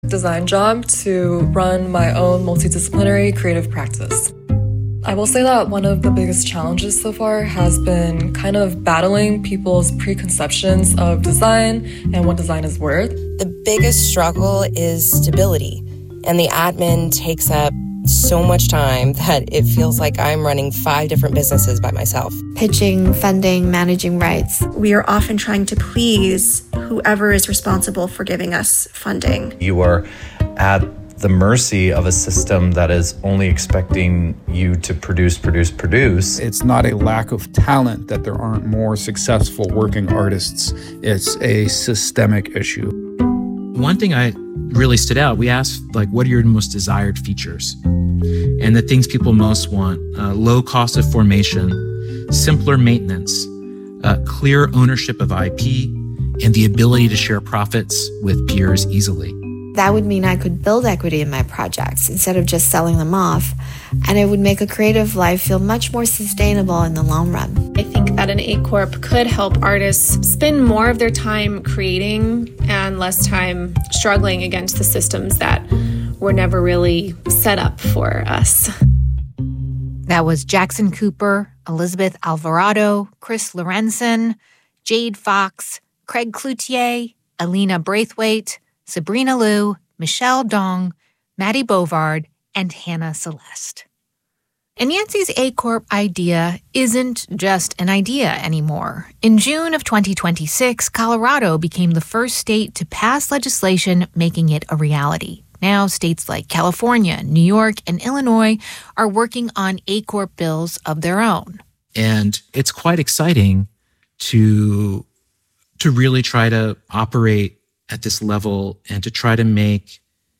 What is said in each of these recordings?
design job to run my own multidisciplinary creative practice. I will say that one of the biggest challenges so far has been kind of battling people's preconceptions of design and what design is worth. The biggest struggle is stability, and the admin takes up so much time that it feels like I'm running 5 different businesses by myself. Pitching, funding, managing rights. We are often trying to please whoever is responsible for giving us funding. You are at the mercy of a system that is only expecting you to produce. It's not a lack of talent that there aren't more successful working artists. It's a systemic issue. One thing I really stood out, we asked, what are your most desired features? And the things people most want: low cost of formation, simpler maintenance, clear ownership of IP, and the ability to share profits with peers easily. That would mean I could build equity in my projects instead of just selling them off, and it would make a creative life feel much more sustainable in the long run. I think that an A Corp could help artists spend more of their time creating and less time struggling against the systems that were never really set up for us. That was Jackson Cooper, Elizabeth Alvarado, Chris Lorenzen, Jade Fox, Craig Cloutier, Alina Braithwaite, Sabrina Liu, Michelle Dong, Maddie Bovard, and Hannah Celeste. And Yancey's A Corp idea isn't just an idea anymore. In June of 2026, Colorado became the first state to pass legislation making it a reality. Now, states like California, New York, and Illinois are working on A Corp bills of their own. And it's quite exciting to really try to operate at this level and to try to make,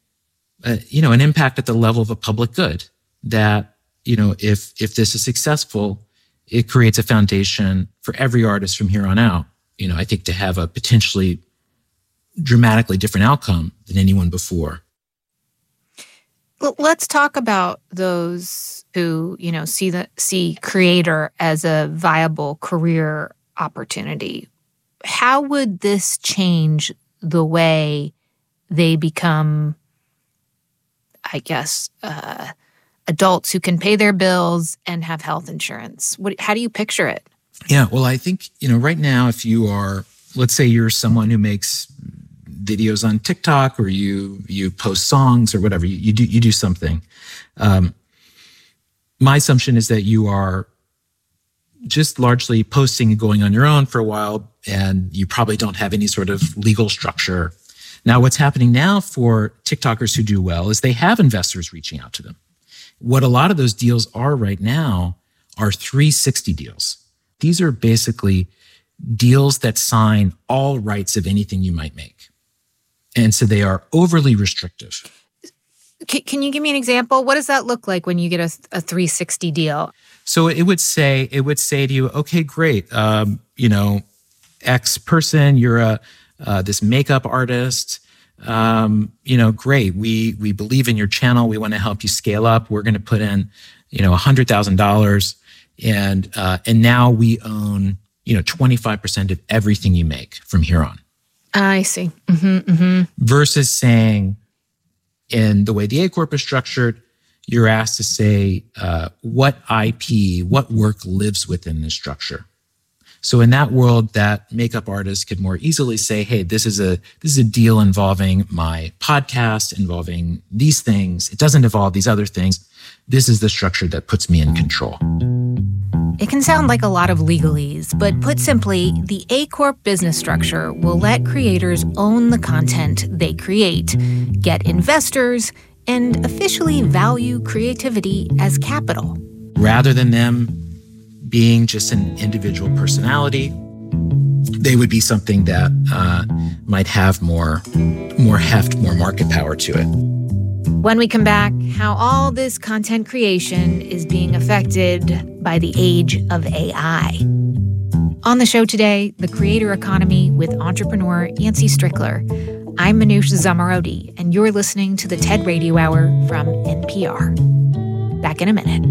an impact at the level of a public good. That, if this is successful, it creates a foundation for every artist from here on out. I think to have a potentially dramatically different outcome than anyone before. Well, let's talk about those who, see creator as a viable career opportunity. How would this change the way they become, adults who can pay their bills and have health insurance? How do you picture it? Yeah, well, I think, right now, if you are, let's say you're someone who makes videos on TikTok, or you post songs or whatever, you do something. My assumption is that you are just largely posting and going on your own for a while, and you probably don't have any sort of legal structure. Now, what's happening now for TikTokers who do well is they have investors reaching out to them. What a lot of those deals are right now are 360 deals. These are basically deals that sign all rights of anything you might make. And so they are overly restrictive. Can you give me an example? What does that look like when you get a 360 deal? So it would say to you, okay, great. X person, you're this makeup artist. Great. We believe in your channel. We want to help you scale up. We're going to put in, $100,000, and now we own, 25% of everything you make from here on. I see. Mm-hmm, mm-hmm. Versus saying, in the way the A Corp is structured, you're asked to say what IP, what work lives within this structure. So in that world, that makeup artist could more easily say, hey, this is a deal involving my podcast, involving these things. It doesn't involve these other things. This is the structure that puts me in control. It can sound like a lot of legalese, but put simply, the A Corp business structure will let creators own the content they create, get investors, and officially value creativity as capital. Rather than them being just an individual personality, they would be something that might have more heft, more market power to it. When we come back, how all this content creation is being affected by the age of AI. On the show today, the creator economy with entrepreneur Yancey Strickler. I'm Manoush Zomorodi, and you're listening to the TED Radio Hour from NPR. Back in a minute.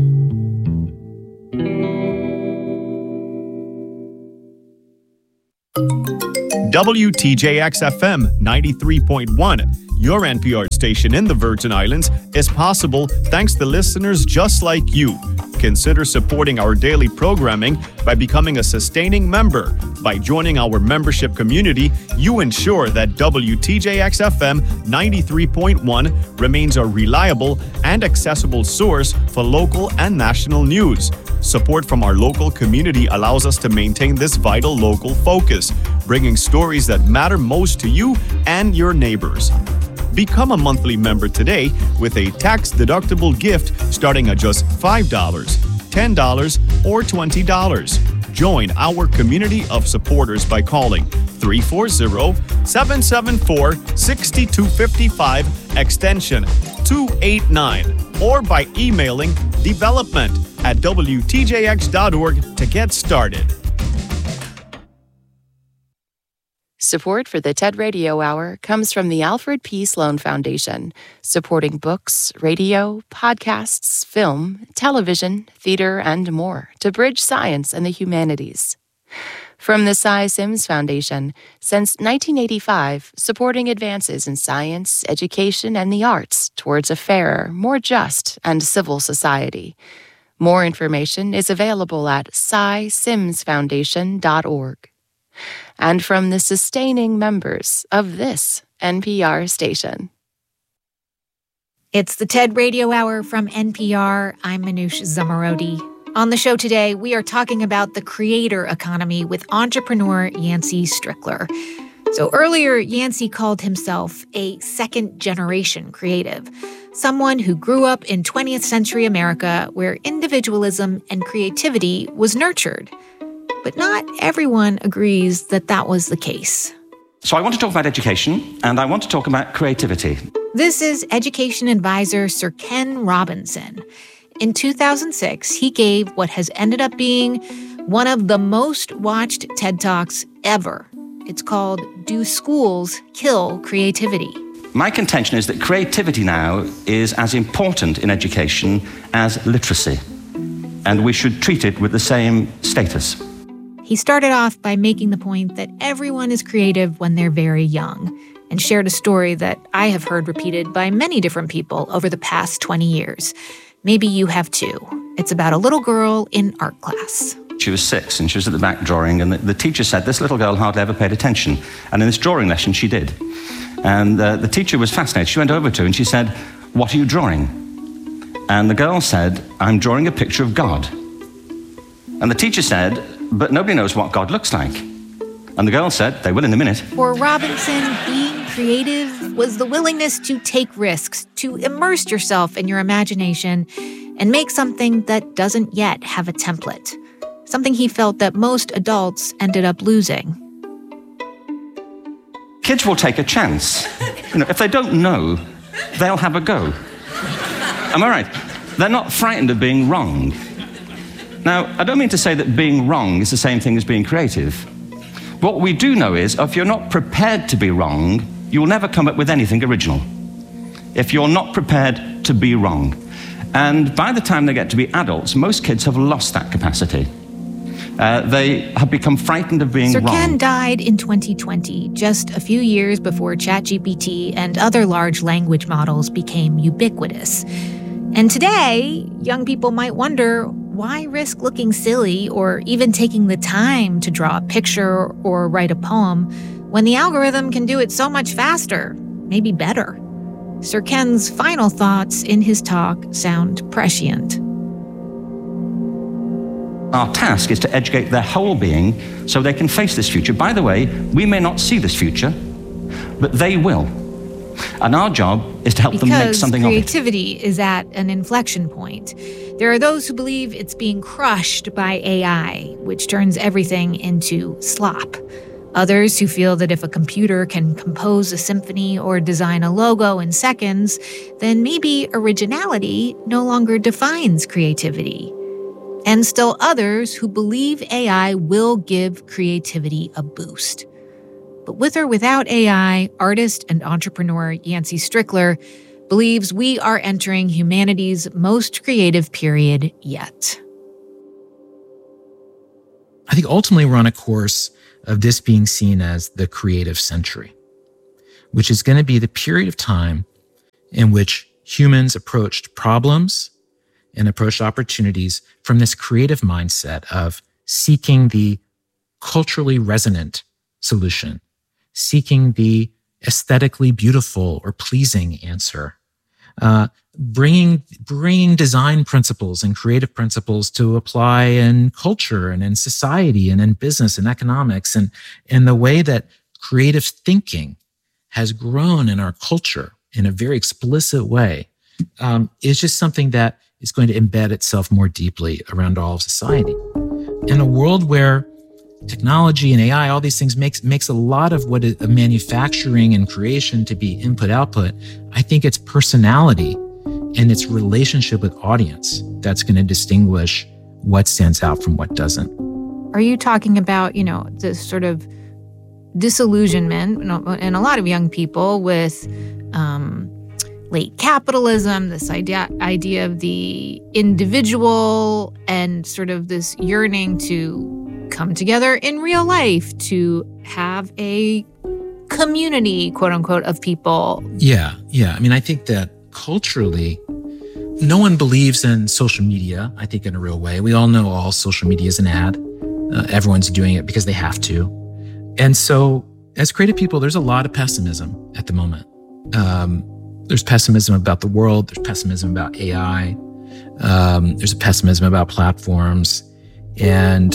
WTJX FM 93.1, Your NPR station in the Virgin Islands is possible thanks to listeners just like you. Consider supporting our daily programming by becoming a sustaining member. By joining our membership community, you ensure that WTJX-FM 93.1 remains a reliable and accessible source for local and national news. Support from our local community allows us to maintain this vital local focus, bringing stories that matter most to you and your neighbors. Become a monthly member today with a tax-deductible gift starting at just $5, $10, or $20. Join our community of supporters by calling 340-774-6255 extension 289 or by emailing development@wtjx.org to get started. Support for the TED Radio Hour comes from the Alfred P. Sloan Foundation, supporting books, radio, podcasts, film, television, theater, and more to bridge science and the humanities. From the Cy Sims Foundation, since 1985, supporting advances in science, education, and the arts towards a fairer, more just, and civil society. More information is available at cysimsfoundation.org. And from the sustaining members of this NPR station. It's the TED Radio Hour from NPR. I'm Manoush Zomorodi. On the show today, we are talking about the creator economy with entrepreneur Yancey Strickler. So earlier, Yancey called himself a second-generation creative, someone who grew up in 20th century America where individualism and creativity was nurtured. But not everyone agrees that that was the case. So I want to talk about education, and I want to talk about creativity. This is education advisor Sir Ken Robinson. In 2006, he gave what has ended up being one of the most watched TED Talks ever. It's called Do Schools Kill Creativity? My contention is that creativity now is as important in education as literacy, and we should treat it with the same status. He started off by making the point that everyone is creative when they're very young, and shared a story that I have heard repeated by many different people over the past 20 years. Maybe you have too. It's about a little girl in art class. She was 6 and she was at the back drawing, and the teacher said this little girl hardly ever paid attention. And in this drawing lesson, she did. And the teacher was fascinated. She went over to her and she said, "What are you drawing?" And the girl said, "I'm drawing a picture of God." And the teacher said, "But nobody knows what God looks like." And the girl said, "They will in a minute." For Robinson, being creative was the willingness to take risks, to immerse yourself in your imagination and make something that doesn't yet have a template, something he felt that most adults ended up losing. Kids will take a chance. If they don't know, they'll have a go. Am I right? They're not frightened of being wrong. Now, I don't mean to say that being wrong is the same thing as being creative. What we do know is, if you're not prepared to be wrong, you will never come up with anything original. If you're not prepared to be wrong. And by the time they get to be adults, most kids have lost that capacity. They have become frightened of being wrong. Sir Ken died in 2020, just a few years before ChatGPT and other large language models became ubiquitous. And today, young people might wonder, why risk looking silly or even taking the time to draw a picture or write a poem when the algorithm can do it so much faster, maybe better? Sir Ken's final thoughts in his talk sound prescient. Our task is to educate their whole being so they can face this future. By the way, we may not see this future, but they will. And our job is to help them make something of it. Because creativity is at an inflection point. There are those who believe it's being crushed by AI, which turns everything into slop. Others who feel that if a computer can compose a symphony or design a logo in seconds, then maybe originality no longer defines creativity. And still others who believe AI will give creativity a boost. But with or without AI, artist and entrepreneur Yancey Strickler believes we are entering humanity's most creative period yet. I think ultimately we're on a course of this being seen as the creative century. which is going to be the period of time in which humans approached problems and approached opportunities from this creative mindset of seeking the culturally resonant solution, seeking the aesthetically beautiful or pleasing answer, bringing design principles and creative principles to apply in culture and in society and in business and economics, and the way that creative thinking has grown in our culture in a very explicit way is just something that is going to embed itself more deeply around all of society. In a world where technology and AI, all these things makes a lot of what is manufacturing and creation to be input-output, I think it's personality and its relationship with audience that's going to distinguish what stands out from what doesn't. Are you talking about, this sort of disillusionment in a lot of young people with late capitalism, this idea of the individual, and sort of this yearning to come together in real life, to have a community, quote unquote, of people? Yeah. I mean, I think that culturally, no one believes in social media, I think, in a real way. We all know all social media is an ad. Everyone's doing it because they have to. And so as creative people, there's a lot of pessimism at the moment. There's pessimism about the world. There's pessimism about AI. There's a pessimism about platforms. And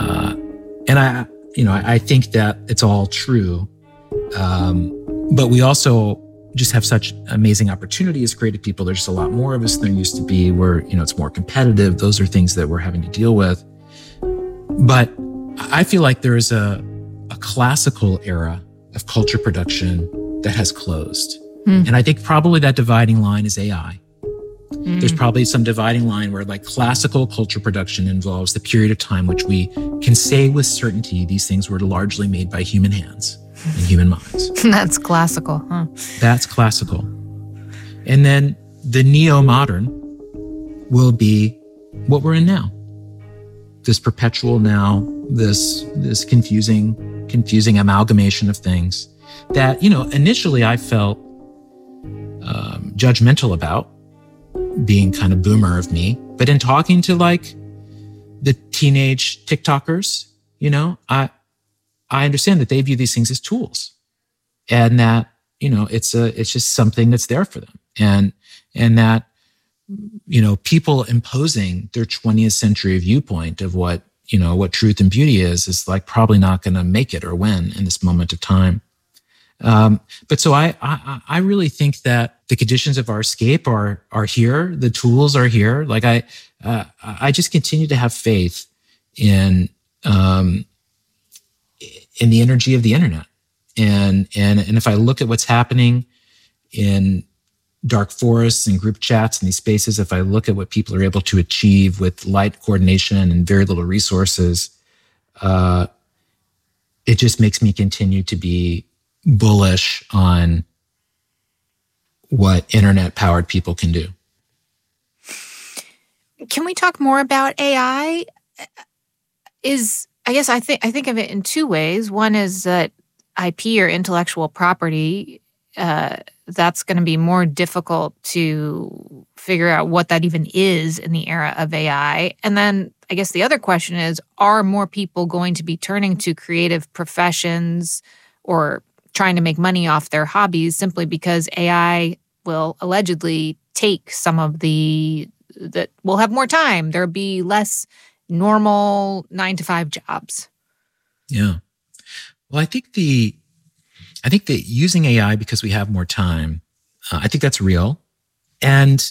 I think that it's all true. But we also just have such amazing opportunity as creative people. There's just a lot more of us than there used to be, where, it's more competitive. Those are things that we're having to deal with. But I feel like there is a classical era of culture production that has closed. And I think probably that dividing line is AI. There's probably some dividing line where, like, classical culture production involves the period of time which we can say with certainty these things were largely made by human hands and human minds. That's classical, huh? That's classical. And then the neo-modern will be what we're in now. This perpetual now, this confusing amalgamation of things that, initially I felt judgmental about, being kind of boomer of me. But in talking to, like, the teenage TikTokers, I understand that they view these things as tools, and that, it's just something that's there for them. And that, people imposing their 20th century viewpoint of what truth and beauty is like probably not going to make it or win in this moment of time. But so I really think that the conditions of our escape are here. The tools are here. Like I just continue to have faith in the energy of the internet. And if I look at what's happening in dark forests and group chats and these spaces, if I look at what people are able to achieve with light coordination and very little resources, it just makes me continue to be bullish on what internet-powered people can do. Can we talk more about AI? I think of it in two ways. One is that IP, or intellectual property, that's going to be more difficult to figure out what that even is in the era of AI. And then I guess the other question is, are more people going to be turning to creative professions or trying to make money off their hobbies simply because AI will allegedly take some of that we'll have more time. There'll be less normal 9-to-5 jobs. Yeah. Well, I think that using AI because we have more time, I think that's real. And,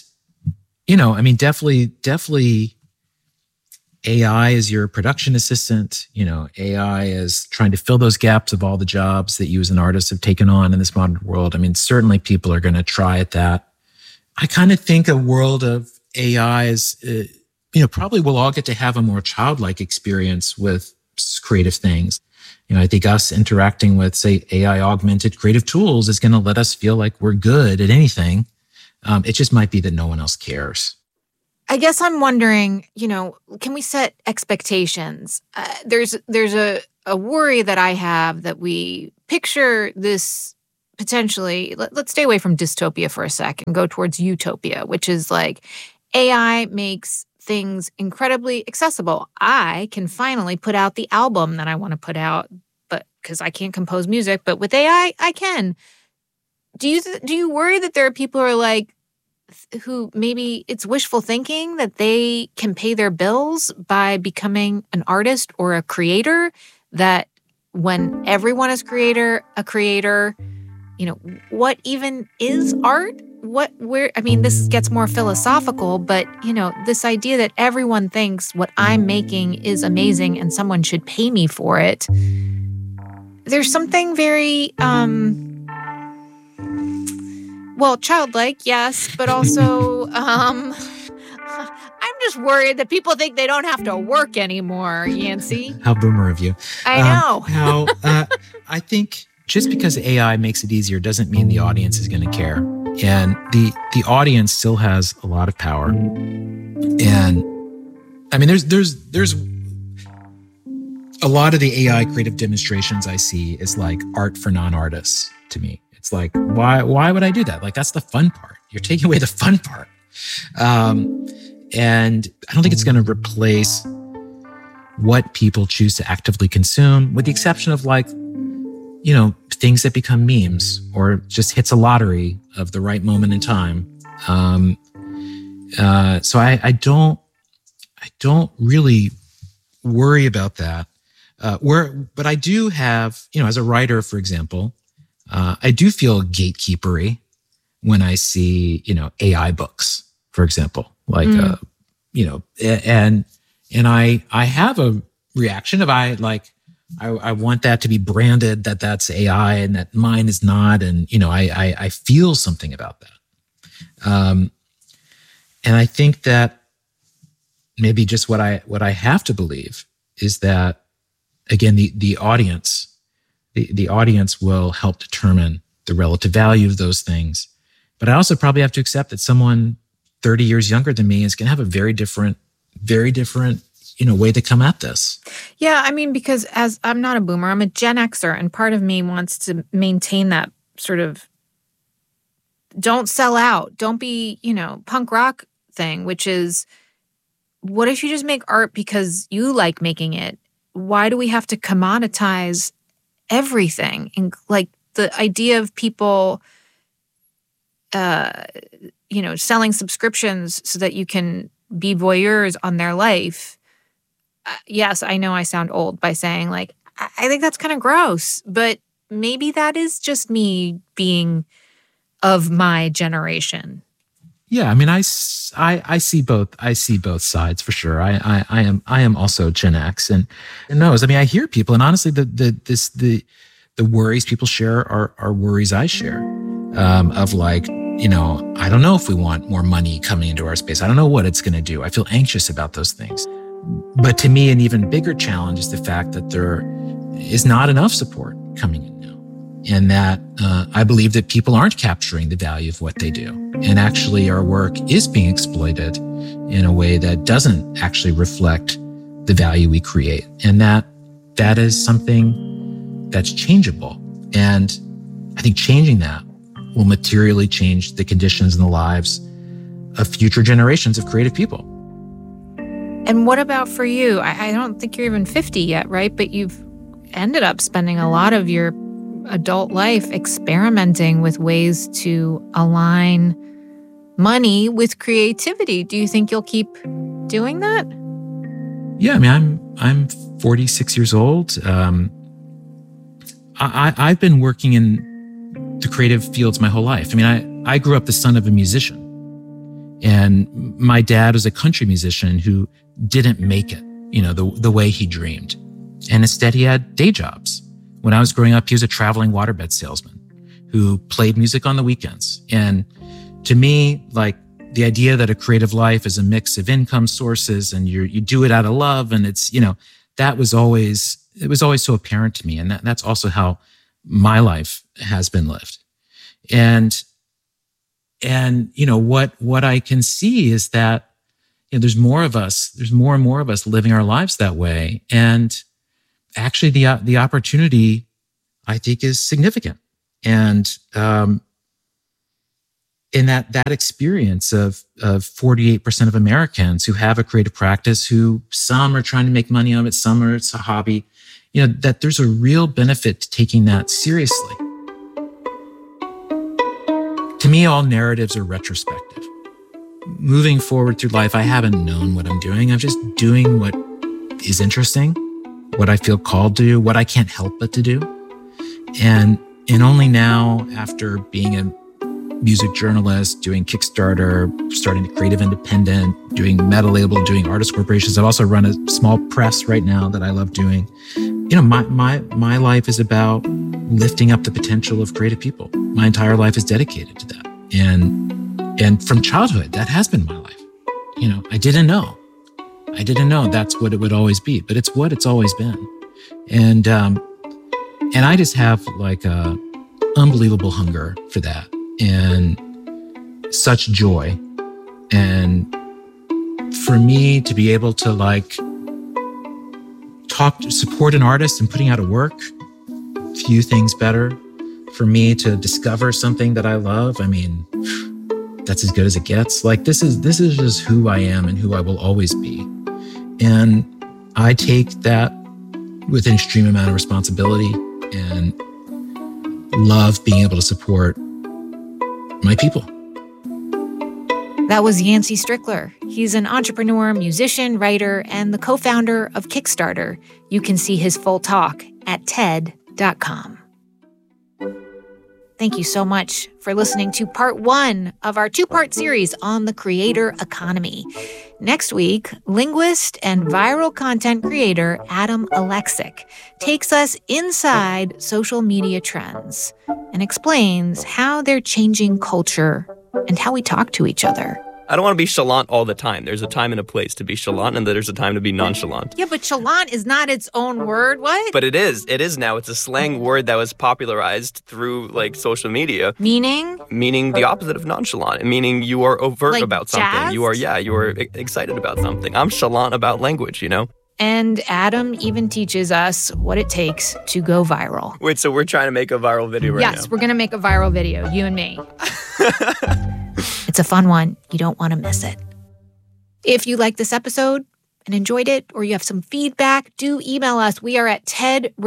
definitely AI is your production assistant. AI is trying to fill those gaps of all the jobs that you as an artist have taken on in this modern world. Certainly people are going to try at that. I kind of think a world of AI is, probably we'll all get to have a more childlike experience with creative things. I think us interacting with, say, AI augmented creative tools is going to let us feel like we're good at anything. It just might be that no one else cares. I guess I'm wondering, can we set expectations? There's a worry that I have that we picture this potentially, let's stay away from dystopia for a sec and go towards utopia, which is like AI makes things incredibly accessible. I can finally put out the album that I want to put out, but because I can't compose music, but with AI, I can. Do you worry that there are people who are like, who maybe it's wishful thinking that they can pay their bills by becoming an artist or a creator, that when everyone is a creator, you know, what even is art? This gets more philosophical, but, you know, this idea that everyone thinks what I'm making is amazing and someone should pay me for it. There's something very, childlike, yes, but also, I'm just worried that people think they don't have to work anymore, Yancey. How boomer of you. I know. I think just because AI makes it easier doesn't mean the audience is going to care. And the audience still has a lot of power. And I mean, there's a lot of the AI creative demonstrations I see is like art for non-artists to me. It's like, why would I do that? Like, that's the fun part. You're taking away the fun part. And I don't think it's going to replace what people choose to actively consume, with the exception of like, you know, things that become memes or just hits a lottery of the right moment in time. So I don't really worry about that. But I do have, you know, as a writer, for example, I do feel gatekeepery when I see, you know, AI books, for example, like, you know, and I have a reaction of I want that to be branded that that's AI and that mine is not. And, you know, I feel something about that. And I think that maybe just what I have to believe is that, again, the audience will help determine the relative value of those things. But I also probably have to accept that someone 30 years younger than me is going to have a very different, you know, way to come at this. Yeah, I mean, because as I'm not a boomer, I'm a Gen Xer, and part of me wants to maintain that sort of don't sell out, don't be, you know, punk rock thing, which is, what if you just make art because you like making it? Why do we have to commoditize everything? And like the idea of people, you know, selling subscriptions so that you can be voyeurs on their life. Yes, I know I sound old by saying like, I think that's kind of gross, but maybe that is just me being of my generation. Yeah, I mean, I see both sides for sure. I am also Gen X, and knows. I mean, I hear people, and honestly, the worries people share are worries I share, of like, you know, I don't know if we want more money coming into our space. I don't know what it's going to do. I feel anxious about those things. But to me, an even bigger challenge is the fact that there is not enough support coming in now, and that I believe that people aren't capturing the value of what they do, and actually our work is being exploited in a way that doesn't actually reflect the value we create, and that is something that's changeable. And I think changing that will materially change the conditions and the lives of future generations of creative people. And what about for you? I don't think you're even 50 yet, right? But you've ended up spending a lot of your adult life experimenting with ways to align money with creativity. Do you think you'll keep doing that? Yeah, I mean, I'm 46 years old. I've been working in the creative fields my whole life. I mean, I grew up the son of a musician, and my dad was a country musician who didn't make it, you know, the way he dreamed. And instead he had day jobs. When I was growing up, he was a traveling waterbed salesman who played music on the weekends. And to me, like, the idea that a creative life is a mix of income sources and you do it out of love, and it's, you know, it was always so apparent to me. And that's also how my life has been lived. And you know, what I can see is that, you know, there's more and more of us living our lives that way. And actually the opportunity, I think, is significant. And in that experience of 48% of Americans who have a creative practice, who some are trying to make money on it, some are it's a hobby, that there's a real benefit to taking that seriously. To me, all narratives are retrospective. Moving forward through life, I haven't known what I'm doing. I'm just doing what is interesting, what I feel called to do, what I can't help but to do. And only now, after being a music journalist, doing Kickstarter, starting the Creative Independent, doing Meta Label, doing Artist Corporations. I've also run a small press right now that I love doing. My life is about lifting up the potential of creative people. My entire life is dedicated to that. And from childhood, that has been my life. I didn't know that's what it would always be, but it's what it's always been. And I just have like a unbelievable hunger for that. And such joy. And for me to be able to support an artist in putting out a work, few things better. For me to discover something that I love, that's as good as it gets. This is just who I am and who I will always be. And I take that with an extreme amount of responsibility and love being able to support my people. That was Yancey Strickler. He's an entrepreneur, musician, writer, and the co-founder of Kickstarter. You can see his full talk at TED.com. Thank you so much for listening to part 1 of our 2-part series on the creator economy. Next week, linguist and viral content creator Adam Alexic takes us inside social media trends and explains how they're changing culture and how we talk to each other. I don't want to be chalant all the time. There's a time and a place to be chalant, and there's a time to be nonchalant. Yeah, but chalant is not its own word. What? But it is. It is now. It's a slang word that was popularized through social media. Meaning? Meaning the opposite of nonchalant. Meaning you are overt about something. Jazzed? You are excited about something. I'm chalant about language, And Adam even teaches us what it takes to go viral. Wait, so we're trying to make a viral video right now? Yes, we're going to make a viral video, you and me. It's a fun one. You don't want to miss it. If you like this episode and enjoyed it, or you have some feedback, do email us. We are at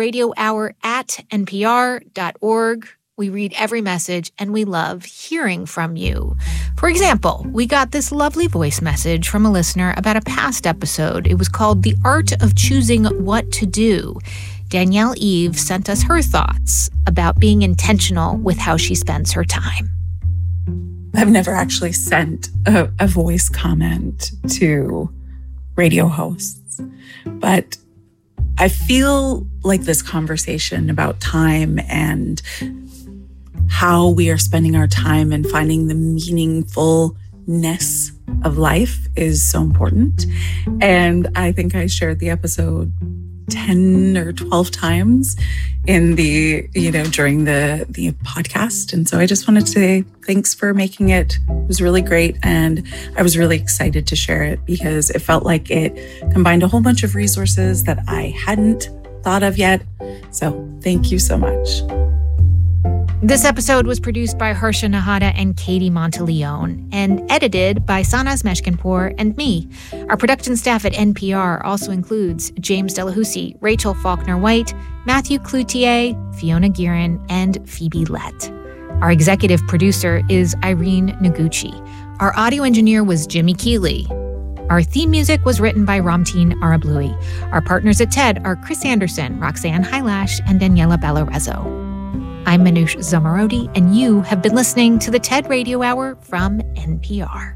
tedradiohour@npr.org. We read every message, and we love hearing from you. For example, we got this lovely voice message from a listener about a past episode. It was called The Art of Choosing What to Do. Danielle Eve sent us her thoughts about being intentional with how she spends her time. I've never actually sent a voice comment to radio hosts, but I feel like this conversation about time and how we are spending our time and finding the meaningfulness of life is so important. And I think I shared the episode 10 or 12 times in during the podcast. And so I just wanted to say thanks for making it. It was really great. And I was really excited to share it because it felt like it combined a whole bunch of resources that I hadn't thought of yet. So thank you so much. This episode was produced by Harsha Nahata and Katie Monteleone and edited by Sanaz Meshkinpour and me. Our production staff at NPR also includes James Delahousie, Rachel Faulkner-White, Matthew Cloutier, Fiona Guerin, and Phoebe Lett. Our executive producer is Irene Noguchi. Our audio engineer was Jimmy Keeley. Our theme music was written by Ramtin Arablouei. Our partners at TED are Chris Anderson, Roxanne Hylash, and Daniela Ballarezo. I'm Manoush Zomorodi, and you have been listening to the TED Radio Hour from NPR.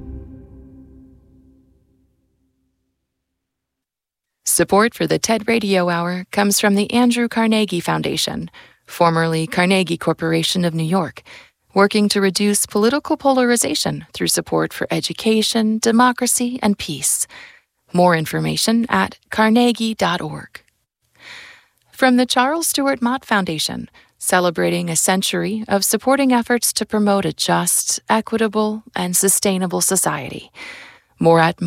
Support for the TED Radio Hour comes from the Andrew Carnegie Foundation, formerly Carnegie Corporation of New York, working to reduce political polarization through support for education, democracy, and peace. More information at carnegie.org. From the Charles Stewart Mott Foundation, celebrating a century of supporting efforts to promote a just, equitable, and sustainable society. More at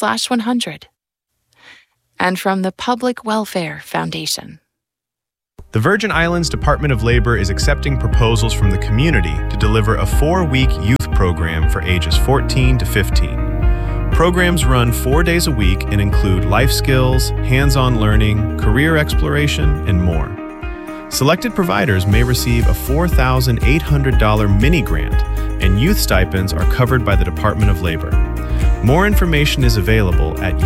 mott.org/100. And from the Public Welfare Foundation. The Virgin Islands Department of Labor is accepting proposals from the community to deliver a 4-week youth program for ages 14 to 15. Programs run 4 days a week and include life skills, hands-on learning, career exploration, and more. Selected providers may receive a $4,800 mini grant, and youth stipends are covered by the Department of Labor. More information is available at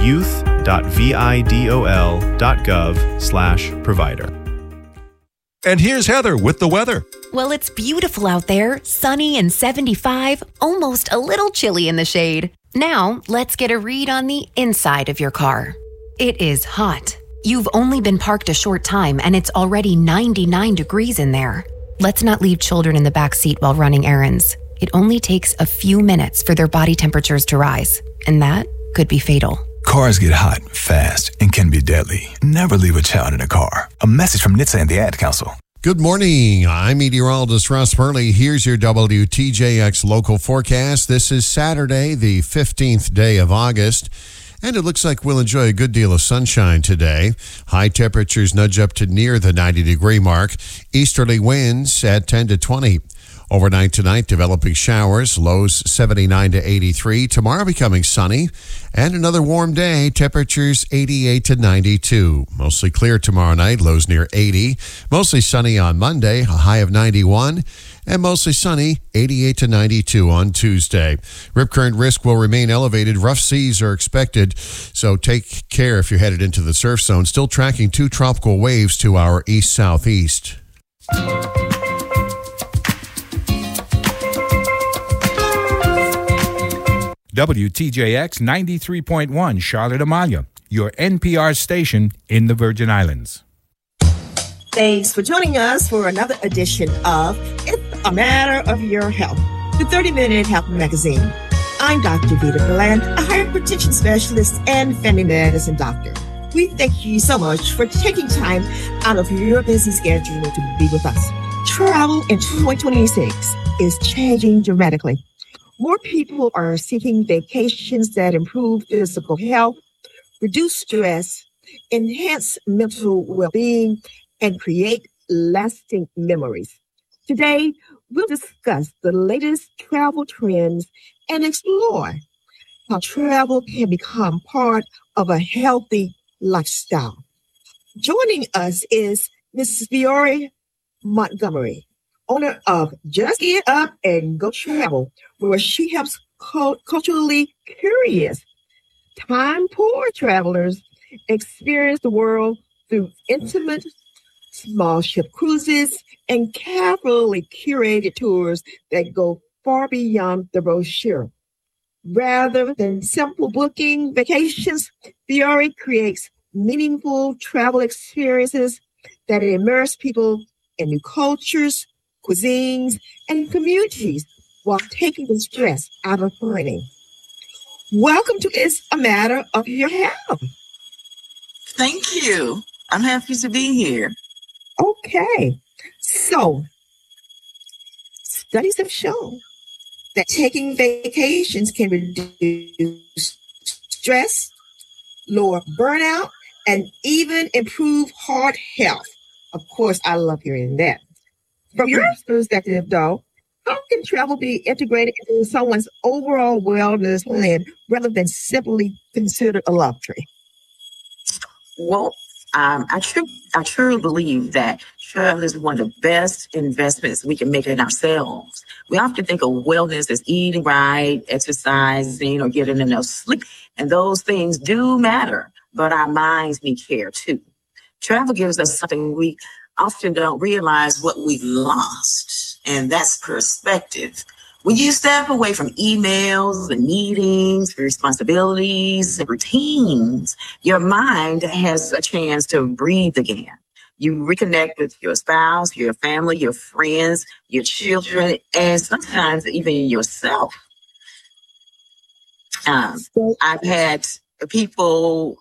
youth.vidol.gov/provider. And here's Heather with the weather. Well, it's beautiful out there, sunny and 75, almost a little chilly in the shade. Now, let's get a read on the inside of your car. It is hot. You've only been parked a short time and it's already 99 degrees in there. Let's not leave children in the back seat while running errands. It only takes a few minutes for their body temperatures to rise, and that could be fatal. Cars get hot, fast, and can be deadly. Never leave a child in a car. A message from NHTSA and the Ad Council. Good morning. I'm meteorologist Russ Burley. Here's your WTJX local forecast. This is Saturday, the 15th day of August, and it looks like we'll enjoy a good deal of sunshine today. High temperatures nudge up to near the 90-degree mark. Easterly winds at 10 to 20. Overnight tonight, developing showers, lows 79 to 83. Tomorrow becoming sunny, and another warm day, temperatures 88 to 92. Mostly clear tomorrow night, lows near 80. Mostly sunny on Monday, a high of 91. And mostly sunny, 88 to 92 on Tuesday. Rip current risk will remain elevated. Rough seas are expected, so take care if you're headed into the surf zone. Still tracking 2 tropical waves to our east-southeast. WTJX 93.1 Charlotte Amalia, your NPR station in the Virgin Islands. Thanks for joining us for another edition of It's a Matter of Your Health, the 30-minute health magazine. I'm Dr. Vita Galant, a hypertension specialist and family medicine doctor. We thank you so much for taking time out of your busy schedule to be with us. Travel in 2026 is changing dramatically. More people are seeking vacations that improve physical health, reduce stress, enhance mental well-being, and create lasting memories. Today, we'll discuss the latest travel trends and explore how travel can become part of a healthy lifestyle. Joining us is Mrs. Fiore Montgomery, owner of Just Get Up and Go Travel, where she helps culturally curious, time-poor travelers experience the world through intimate, small ship cruises and carefully curated tours that go far beyond the brochure. Rather than simple booking vacations, Fiore creates meaningful travel experiences that immerse people in new cultures, cuisines, and communities while taking the stress out of planning. Welcome to It's a Matter of Your Health. Thank you. I'm happy to be here. Okay. So, studies have shown that taking vacations can reduce stress, lower burnout, and even improve heart health. Of course, I love hearing that. From your perspective, though, how can travel be integrated into someone's overall wellness plan rather than simply considered a luxury? Well, I truly believe that travel is one of the best investments we can make in ourselves. We often think of wellness as eating right, exercising, or getting enough sleep, and those things do matter, but our minds need care too. Travel gives us something we often don't realize what we've lost, and that's perspective. When you step away from emails and meetings, responsibilities and routines, your mind has a chance to breathe again. You reconnect with your spouse, your family, your friends, your children, and sometimes even yourself. I've had people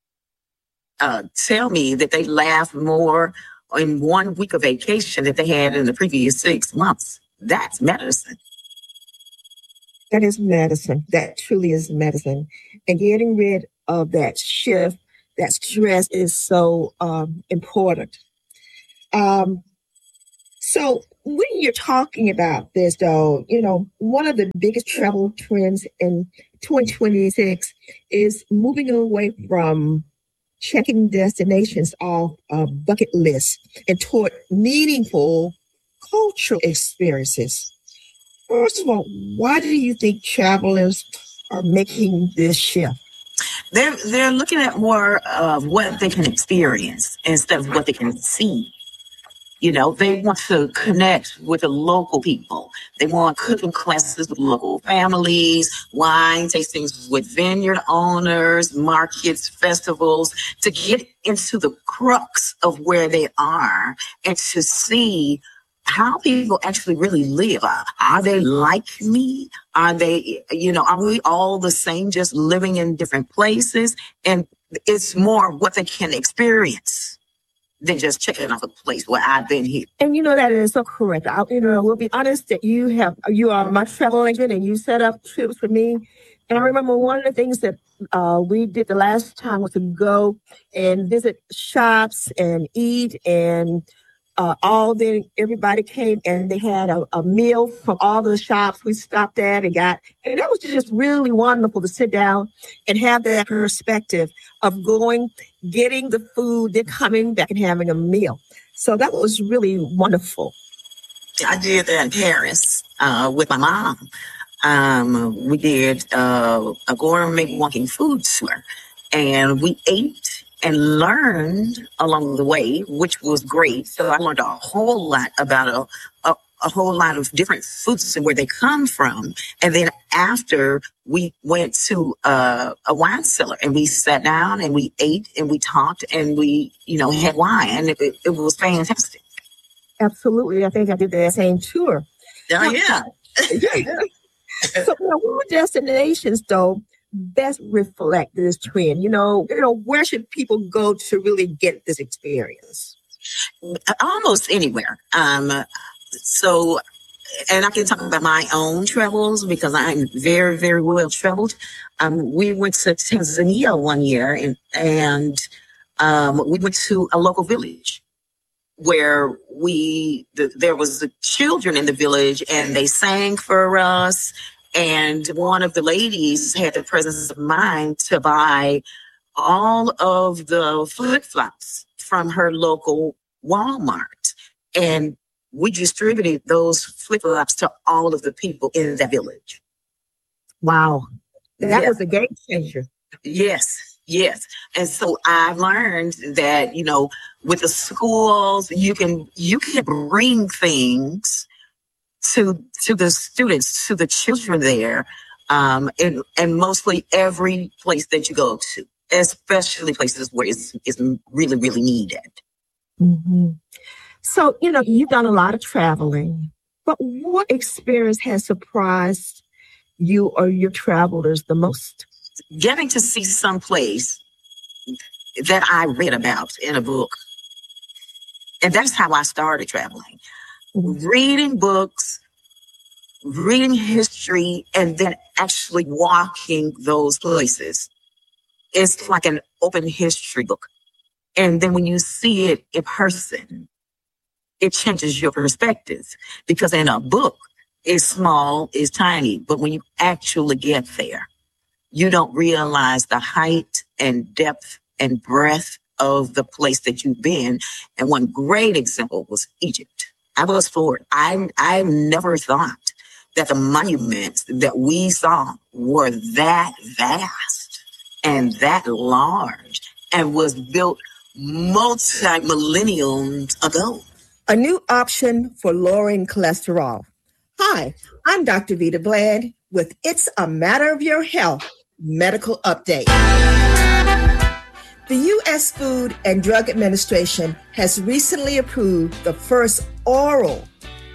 tell me that they laugh more in 1 week of vacation that they had in the previous 6 months. That's medicine. That is medicine. That truly is medicine. And getting rid of that shift, that stress is so important. So when you're talking about this, though, one of the biggest travel trends in 2026 is moving away from checking destinations off a bucket list and toward meaningful cultural experiences. First of all, why do you think travelers are making this shift? They're looking at more of what they can experience instead of what they can see. They want to connect with the local people. They want cooking classes with local families, wine tastings with vineyard owners, markets, festivals, to get into the crux of where they are and to see how people actually really live. Are they like me? Are they, are we all the same, just living in different places? And it's more what they can experience than just checking off a place where I've been here. And that is so correct. We'll be honest that you are my travel agent and you set up trips for me. And I remember one of the things that we did the last time was to go and visit shops and eat, and then everybody came and they had a meal from all the shops we stopped at and that was just really wonderful to sit down and have that perspective of getting the food, then coming back and having a meal. So that was really wonderful. I did that in Paris with my mom. We did a gourmet walking food tour, and we ate and learned along the way, which was great. So I learned a whole lot about a whole lot of different foods and where they come from. And then after, we went to a wine cellar and we sat down and we ate and we talked and we, had wine, and it was fantastic. Absolutely. I think I did that same tour. Oh, yeah. So, what destinations, though, best reflect this trend? Where should people go to really get this experience? Almost anywhere. So, and I can talk about my own travels because I'm very, very well traveled. We went to Tanzania one year and we went to a local village where there was the children in the village and they sang for us. And one of the ladies had the presence of mind to buy all of the flip-flops from her local Walmart. And we distributed those flip-flops to all of the people in that village. Wow. That was a game changer. Yes. And so I learned that, with the schools, you can bring things to the students, to the children there, and mostly every place that you go to, especially places where it's really, really needed. Mm-hmm. So, you've done a lot of traveling, but what experience has surprised you or your travelers the most? Getting to see some place that I read about in a book. And that's how I started traveling. Reading books, reading history, and then actually walking those places. It's like an open history book. And then when you see it in person, it changes your perspective. Because in a book, it's small, it's tiny, but when you actually get there, you don't realize the height and depth and breadth of the place that you've been. And one great example was Egypt. I was floored. I never thought that the monuments that we saw were that vast and that large and was built multi-millenniums ago. A new option for lowering cholesterol. Hi, I'm Dr. Vita Bland with It's a Matter of Your Health Medical Update. The U.S. Food and Drug Administration has recently approved the first oral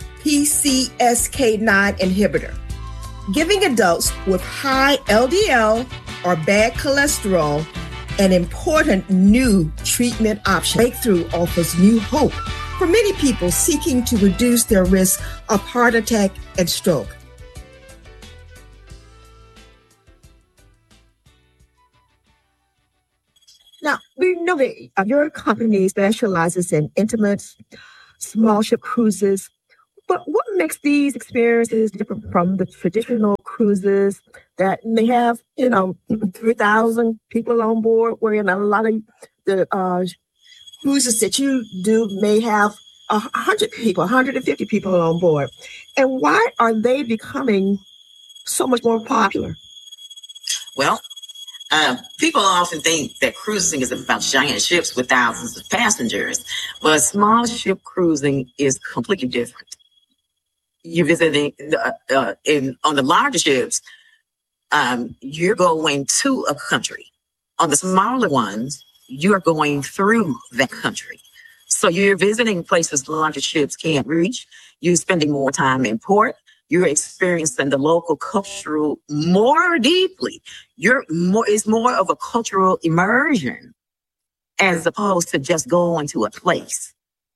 PCSK9 inhibitor, giving adults with high LDL or bad cholesterol an important new treatment option. Breakthrough offers new hope for many people seeking to reduce their risk of heart attack and stroke. Now, We know that your company specializes in intimate small ship cruises, but what makes these experiences different from the traditional cruises that may have, 3,000 people on board, wherein a lot of the cruises that you do may have 100 people, 150 people on board? And why are they becoming so much more popular? Well, people often think that cruising is about giant ships with thousands of passengers, but small ship cruising is completely different. You're visiting on the larger ships, you're going to a country. On the smaller ones, you're going through that country. So you're visiting places larger ships can't reach. You're spending more time in port. You're experiencing the local cultural more deeply. It's more of a cultural immersion as opposed to just going to a place.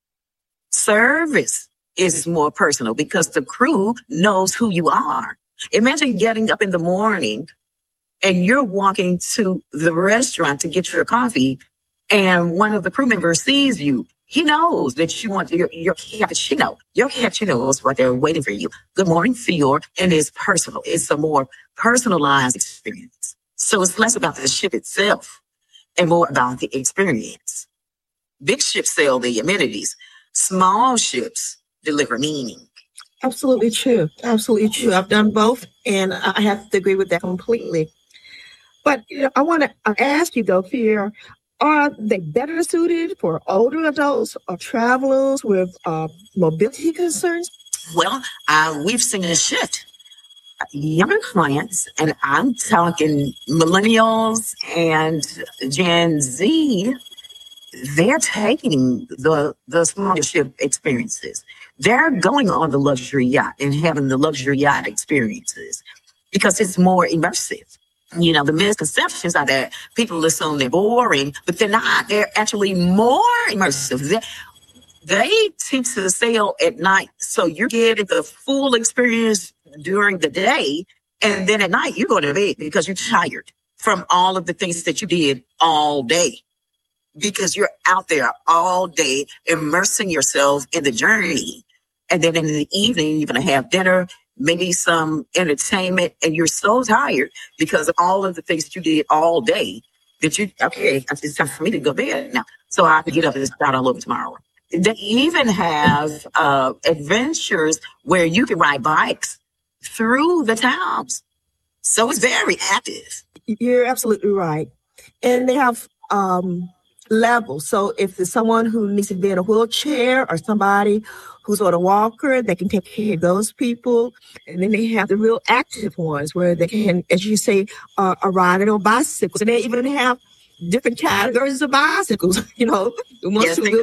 Service is more personal because the crew knows who you are. Imagine getting up in the morning and you're walking to the restaurant to get your coffee, and one of the crew members sees you. He knows that you want your cappuccino. Your cappuccino is right there waiting for you. Good morning, Fior. And it's personal. It's a more personalized experience. So it's less about the ship itself and more about the experience. Big ships sell the amenities. Small ships deliver meaning. Absolutely true. Absolutely true. I've done both, and I have to agree with that completely. But I want to ask you, though, Fior, are they better suited for older adults or travelers with mobility concerns? Well, we've seen a shift. Younger clients, and I'm talking millennials and Gen Z, they're taking the smaller ship experiences. They're going on the luxury yacht and having the luxury yacht experiences because it's more immersive. The misconceptions are that people assume they're boring, but they're not. They're actually more immersive. They tend to sail at night, so you're getting the full experience during the day, and then at night you're going to bed because you're tired from all of the things that you did all day. Because you're out there all day immersing yourself in the journey. And then in the evening, you're going to have dinner, maybe some entertainment, and you're so tired because of all of the things that you did all day that it's time for me to go to bed now. So I can get up and start all over tomorrow. They even have adventures where you can ride bikes through the towns. So it's very active. You're absolutely right. And they have levels. So if there's someone who needs to be in a wheelchair or somebody who's on a walker, they can take care of those people. And then they have the real active ones where they can, as you say, are riding on bicycles. And they even have different categories of bicycles, Yes, they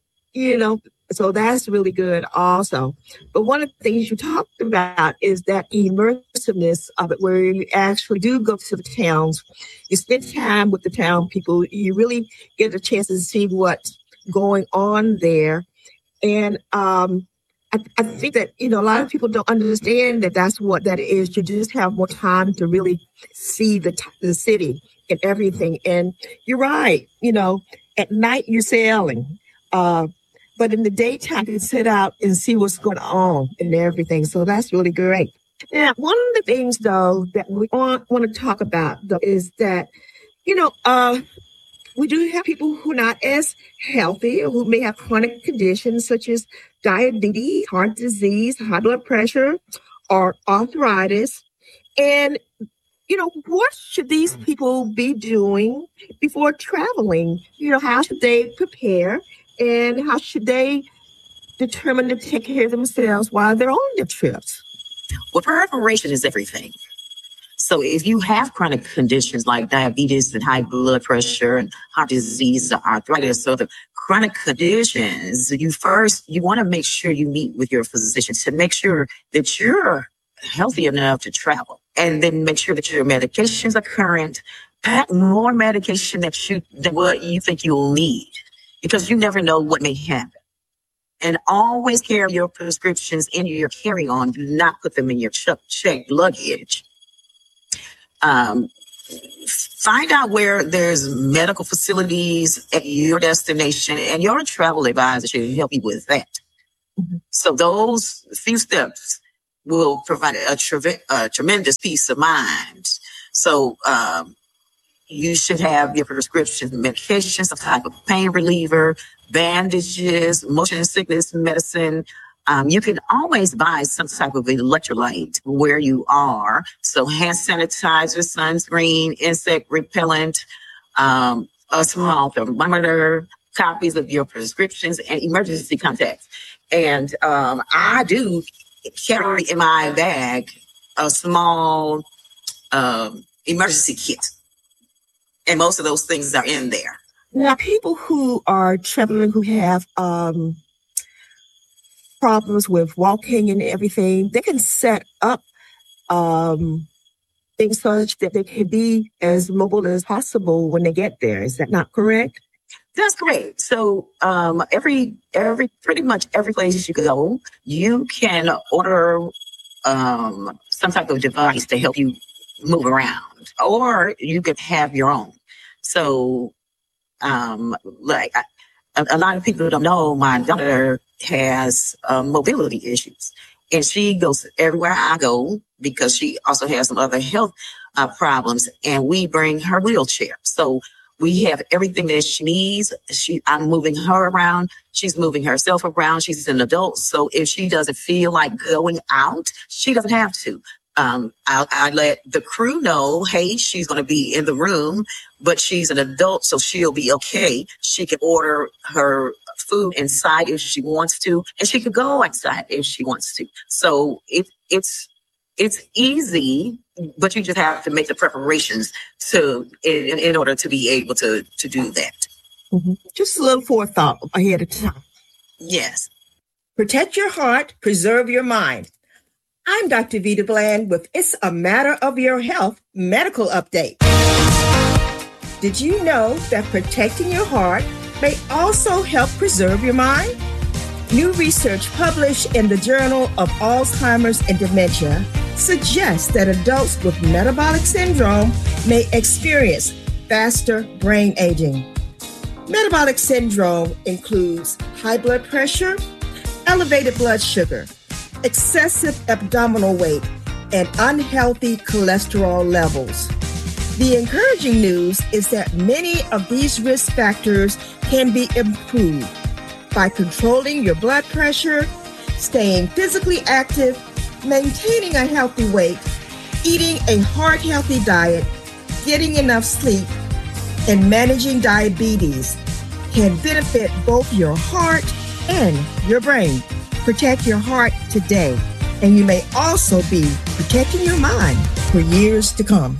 do. So that's really good also. But one of the things you talked about is that immersiveness of it, where you actually do go to the towns, you spend time with the town people, you really get a chance to see what's going on there. And I think that, a lot of people don't understand that that's what that is. You just have more time to really see the city and everything. And you're right, at night you're sailing. But in the daytime, you can sit out and see what's going on and everything. So that's really great. Now, one of the things, though, that we want to talk about, though, is that, we do have people who are not as healthy or who may have chronic conditions such as diabetes, heart disease, high blood pressure, or arthritis. And, what should these people be doing before traveling? How should they prepare? And how should they determine to take care of themselves while they're on their trips? Well, preparation is everything. So if you have chronic conditions like diabetes and high blood pressure and heart disease or arthritis, so the chronic conditions, you want to make sure you meet with your physician to make sure that you're healthy enough to travel. And then make sure that your medications are current. Pack more medication than what you think you'll need, because you never know what may happen. And always carry your prescriptions in your carry-on. Do not put them in your checked luggage. find out where there's medical facilities at your destination, and your travel advisor should help you with that. So those few steps will provide a tremendous peace of mind. So you should have your prescription medication, some type of pain reliever, bandages, motion sickness medicine. You can always buy some type of electrolyte where you are. So hand sanitizer, sunscreen, insect repellent, a small thermometer, copies of your prescriptions, and emergency contacts. And I do carry in my bag a small emergency kit. And most of those things are in there. Now, people who are traveling, who have problems with walking and everything, they can set up things such that they can be as mobile as possible when they get there. Is that not correct? That's great. So pretty much every place you go, you can order some type of device to help you move around, or you could have your own. So a lot of people don't know, my daughter has mobility issues, and she goes everywhere I go because she also has some other health problems, and we bring her wheelchair. So we have everything that she needs. I'm moving her around. She's moving herself around. She's an adult. So if she doesn't feel like going out, she doesn't have to. I let the crew know, hey, she's going to be in the room, but she's an adult, so she'll be okay. She can order her food inside if she wants to, and she can go outside if she wants to. So it's easy, but you just have to make the preparations in order to be able to do that. Mm-hmm. Just a little forethought ahead of time. Yes. Protect your heart, preserve your mind. I'm Dr. Vita Bland with It's a Matter of Your Health medical update. Did you know that protecting your heart may also help preserve your mind? New research published in the Journal of Alzheimer's and Dementia suggests that adults with metabolic syndrome may experience faster brain aging. Metabolic syndrome includes high blood pressure, elevated blood sugar, excessive abdominal weight, and unhealthy cholesterol levels. The encouraging news is that many of these risk factors can be improved by controlling your blood pressure, staying physically active, maintaining a healthy weight, eating a heart-healthy diet, getting enough sleep, and managing diabetes can benefit both your heart and your brain. Protect your heart today, and you may also be protecting your mind for years to come.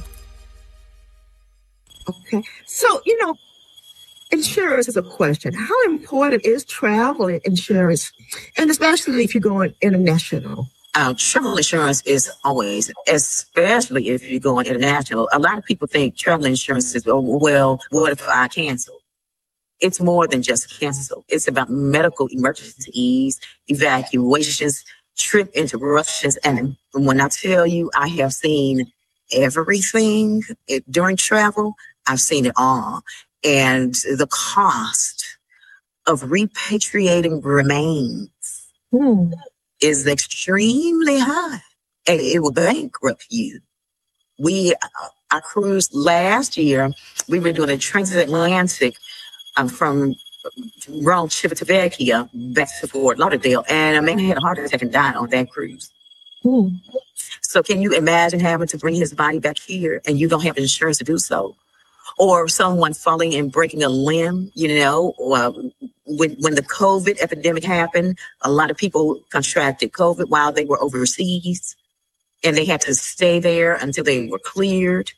Okay, so, insurance is a question. How important is travel insurance, and especially if you're going international? Travel insurance is always, especially if you're going international. A lot of people think travel insurance is, well, what if I cancel? It's more than just cancel. It's about medical emergencies, evacuations, trip interruptions. And when I tell you I have seen everything during travel, I've seen it all. And the cost of repatriating remains is extremely high, and it will bankrupt you. Our cruise last year, we were doing a transatlantic from Rome, Civitavecchia, back to Fort Lauderdale, and a man had a heart attack and died on that cruise. So can you imagine having to bring his body back here and you don't have insurance to do so? Or someone falling and breaking a limb, when the COVID epidemic happened, a lot of people contracted COVID while they were overseas, and they had to stay there until they were cleared.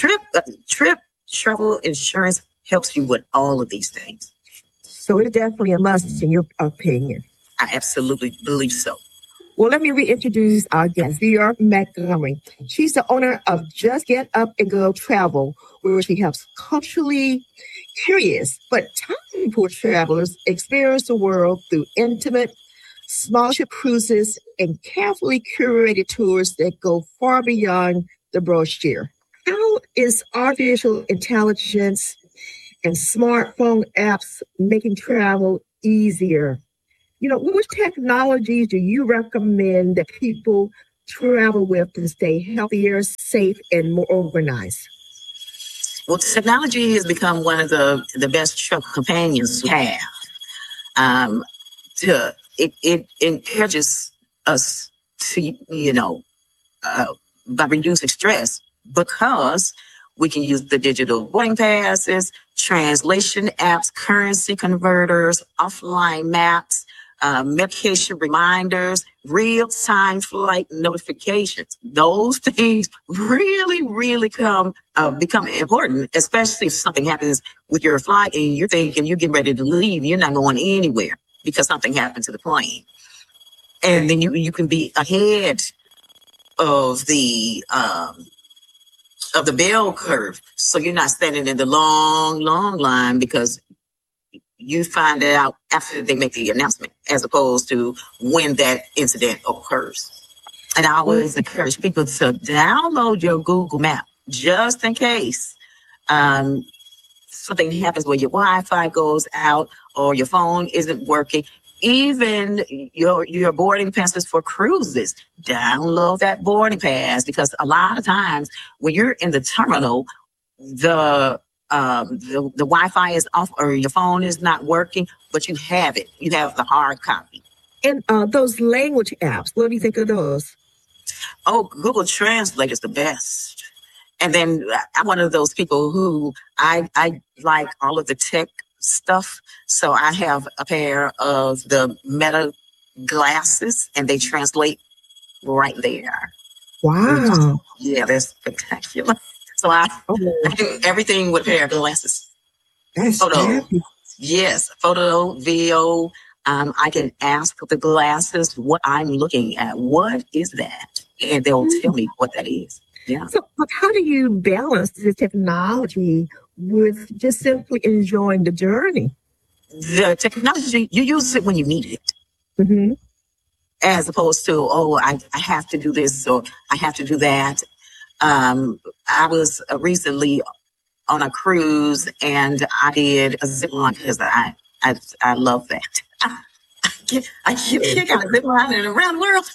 Travel insurance helps you with all of these things. So it's definitely a must in your opinion. I absolutely believe so. Well, let me reintroduce our guest, Vera Montgomery. She's the owner of Just Get Up and Go Travel, where she helps culturally curious but time-poor travelers experience the world through intimate, small ship cruises and carefully curated tours that go far beyond the brochure. How how is artificial intelligence and smartphone apps making travel easier? Which technologies do you recommend that people travel with to stay healthier, safe, and more organized? Well, technology has become one of the best travel companions we have. It encourages us to, by reducing stress, because we can use the digital boarding passes, translation apps, currency converters, offline maps, medication reminders, real-time flight notifications. Those things really, really become important, especially if something happens with your flight and you're thinking you're getting ready to leave. You're not going anywhere because something happened to the plane. And then you can be ahead of the bell curve. So you're not standing in the long, long line because you find it out after they make the announcement, as opposed to when that incident occurs. And I always encourage people to download your Google map just in case something happens where your Wi-Fi goes out or your phone isn't working. Even your boarding passes for cruises, download that boarding pass, because a lot of times when you're in the terminal, the Wi-Fi is off or your phone is not working, but you have it. You have the hard copy. And those language apps, what do you think of those? Oh, Google Translate is the best. And then I'm one of those people who I like all of the tech stuff. So I have a pair of the Meta glasses and they translate right there. Wow. Yeah, they're spectacular. So I do everything with a pair of glasses. That's photo. Yes, photo, video. I can ask the glasses what I'm looking at. What is that? And they'll tell me what that is. Yeah. So how do you balance the technology with just simply enjoying the journey? The technology, you use it when you need it. Mm-hmm. As opposed to, I have to do this or I have to do that. I was recently on a cruise and I did a zip line because I love that. I get kind of zip lining around the world.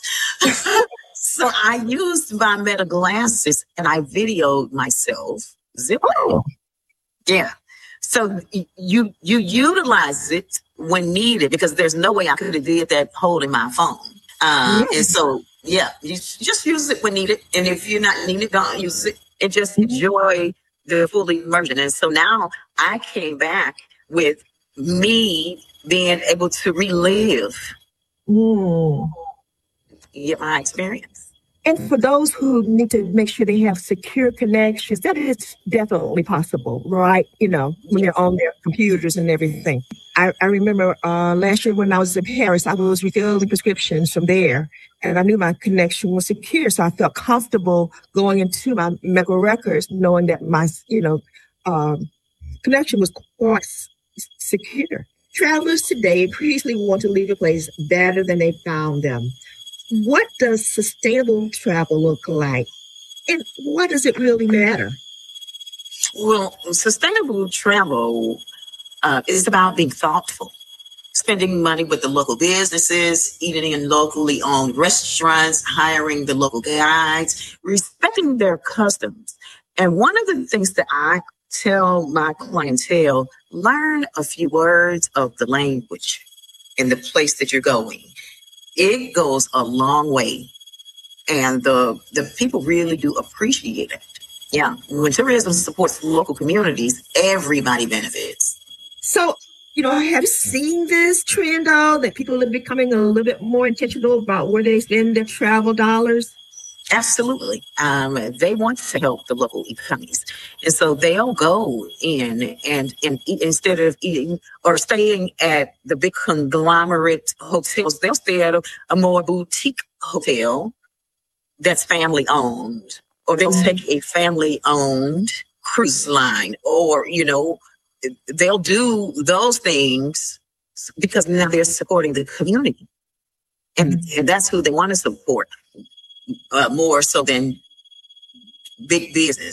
So I used my Meta glasses and I videoed myself zip lining. Yeah. So you utilize it when needed, because there's no way I could have did that holding my phone. And so, yeah, you just use it when needed. And if you're not needed, don't use it. And just enjoy the full immersion. And so now I came back with me being able to relive my experience. And for those who need to make sure they have secure connections, that is definitely possible, right? When they're on their computers and everything. I remember last year when I was in Paris, I was refilling prescriptions from there, and I knew my connection was secure, so I felt comfortable going into my medical records, knowing that my, connection was quite secure. Travelers today increasingly want to leave a place better than they found them. What does sustainable travel look like? And why does it really matter? Well, sustainable travel is about being thoughtful, spending money with the local businesses, eating in locally owned restaurants, hiring the local guides, respecting their customs. And one of the things that I tell my clientele, learn a few words of the language in the place that you're going. It goes a long way, and the people really do appreciate it. Yeah, when tourism supports local communities, everybody benefits. So, have you seen this trend, though, that people are becoming a little bit more intentional about where they spend their travel dollars? Absolutely. They want to help the local economies. And so they'll go in and eat, instead of eating or staying at the big conglomerate hotels, they'll stay at a more boutique hotel that's family owned, or they'll take a family owned cruise line, or, they'll do those things because now they're supporting the community. And that's who they want to support. More so than big business.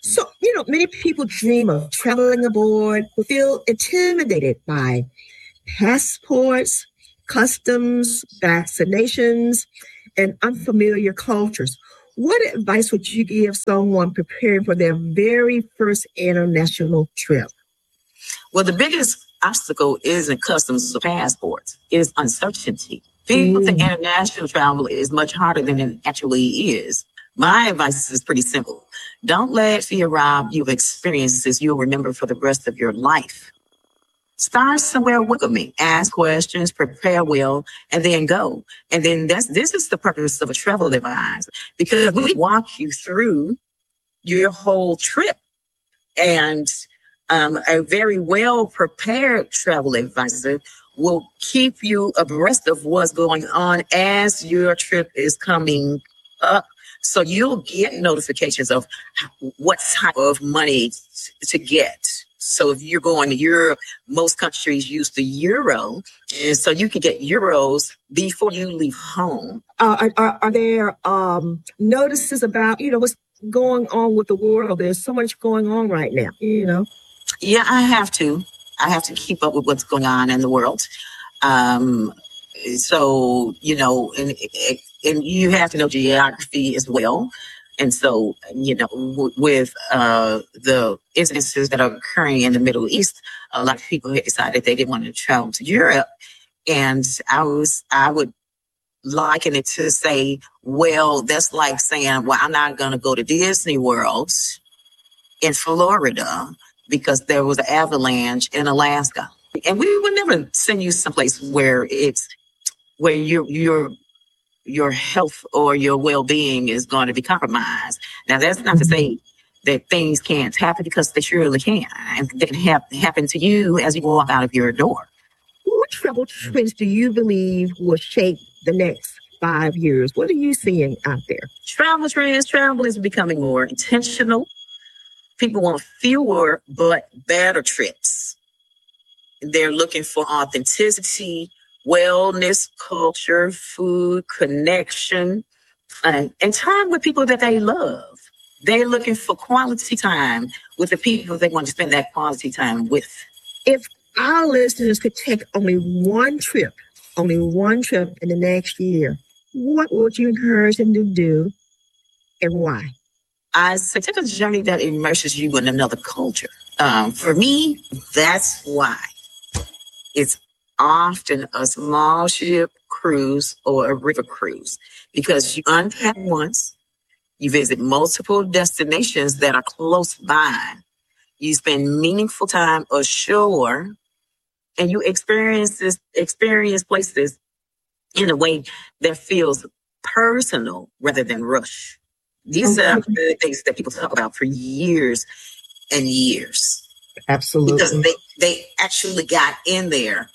So, many people dream of traveling abroad but feel intimidated by passports, customs, vaccinations, and unfamiliar cultures. What advice would you give someone preparing for their very first international trip? Well, the biggest obstacle isn't customs or passports. It is uncertainty. People think international travel is much harder than it actually is. My advice is pretty simple. Don't let fear rob you of experiences you'll remember for the rest of your life. Start somewhere welcoming, ask questions, prepare well, and then go. And then this is the purpose of a travel advisor, because we walk you through your whole trip. And a very well-prepared travel advisor will keep you abreast of what's going on as your trip is coming up. So you'll get notifications of what type of money to get. So if you're going to Europe, most countries use the euro. And so you can get euros before you leave home. Are there notices about, what's going on with the world? There's so much going on right now, Yeah, I have to keep up with what's going on in the world. So, and you have to know geography as well. And so, with the incidences that are occurring in the Middle East, a lot of people had decided they didn't want to travel to Europe. And I would liken it to say, well, that's like saying, well, I'm not going to go to Disney World in Florida because there was an avalanche in Alaska. And we would never send you someplace where your health or your well-being is going to be compromised. Now, that's not to say that things can't happen, because they surely can. And they can happen to you as you walk out of your door. What travel trends do you believe will shape the next 5 years? What are you seeing out there? Travel trends. Travel is becoming more intentional. People want fewer but better trips. They're looking for authenticity, wellness, culture, food, connection, and time with people that they love. They're looking for quality time with the people they want to spend that quality time with. If our listeners could take only one trip in the next year, what would you encourage them to do and why? I say take a journey that immerses you in another culture. For me, that's why. It's often a small ship cruise or a river cruise, because you unpack once, you visit multiple destinations that are close by, you spend meaningful time ashore, and you experience places in a way that feels personal rather than rush. These are the things that people talk about for years and years. Absolutely. Because they actually got in there.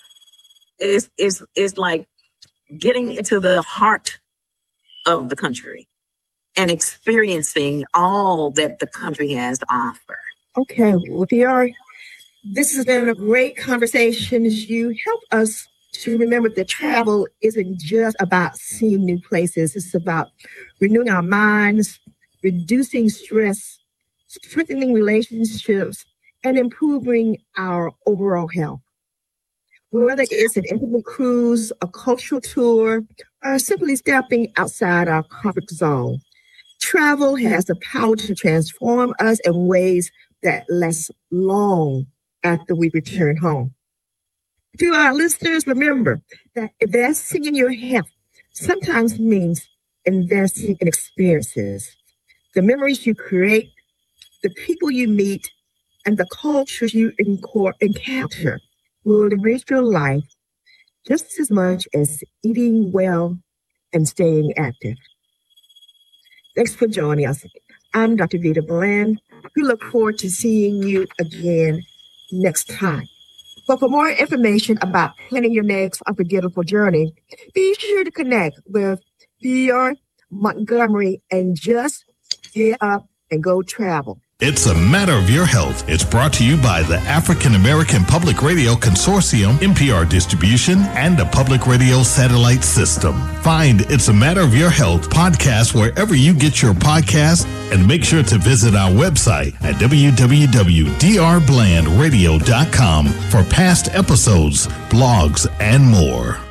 It's like getting into the heart of the country and experiencing all that the country has to offer. Okay, well, PR, this has been a great conversation. You help us to remember that travel isn't just about seeing new places. It's about renewing our minds, reducing stress, strengthening relationships, and improving our overall health. Whether it's an intimate cruise, a cultural tour, or simply stepping outside our comfort zone, travel has the power to transform us in ways that last long after we return home. To our listeners, remember that investing in your health sometimes means investing in experiences. The memories you create, the people you meet, and the cultures you encounter will enrich your life just as much as eating well and staying active. Thanks for joining us. I'm Dr. Vita Bland. We look forward to seeing you again next time. But for more information about planning your next unforgettable journey, be sure to connect with PR Montgomery and just get up and go travel. It's a Matter of Your Health. It's brought to you by the African American Public Radio Consortium, NPR Distribution, and the Public Radio Satellite System. Find It's a Matter of Your Health podcast wherever you get your podcasts, and make sure to visit our website at www.drblandradio.com for past episodes, blogs, and more.